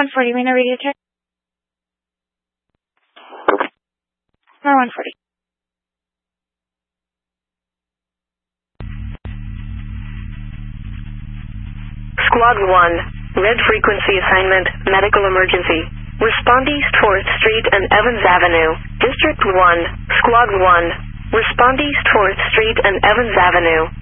140, Reno radio check. Star 140. Squad 1, red frequency assignment, medical emergency. Respond East 4th Street and Evans Avenue. District 1, Squad 1, respond East 4th Street and Evans Avenue.